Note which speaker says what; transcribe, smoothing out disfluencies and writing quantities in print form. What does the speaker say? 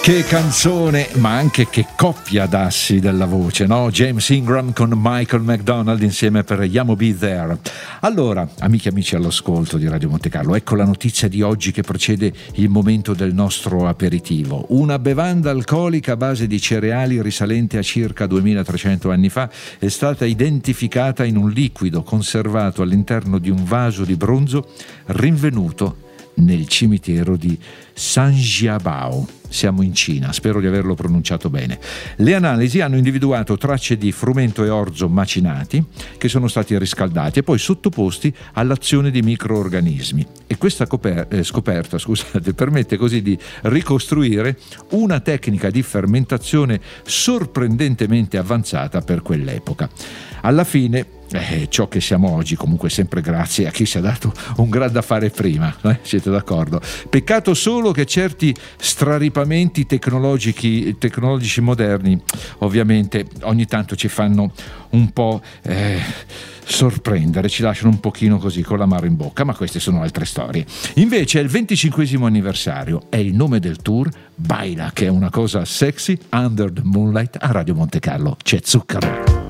Speaker 1: Che canzone, ma anche che coppia d'assi della voce, no? James Ingram con Michael McDonald insieme per Yamo Be There. Allora, amiche e amici all'ascolto di Radio Monte Carlo, ecco la notizia di oggi che precede il momento del nostro aperitivo. Una bevanda alcolica a base di cereali risalente a circa 2300 anni fa è stata identificata in un liquido conservato all'interno di un vaso di bronzo rinvenuto nel cimitero di Sanjiabao. Siamo in Cina, spero di averlo pronunciato bene. Le analisi hanno individuato tracce di frumento e orzo macinati che sono stati riscaldati e poi sottoposti all'azione di microorganismi. E questa scoperta, permette così di ricostruire una tecnica di fermentazione sorprendentemente avanzata per quell'epoca. Alla fine ciò che siamo oggi, comunque sempre grazie a chi si è dato un gran da fare prima, siete d'accordo? Peccato solo che certi straripamenti tecnologici moderni ovviamente ogni tanto ci fanno un po' sorprendere, ci lasciano un pochino così con l'amaro in bocca, ma queste sono altre storie. Invece è il 25° anniversario, è il nome del tour Baila, che è una cosa sexy, Under the Moonlight a Radio Monte Carlo. C'è zucchero.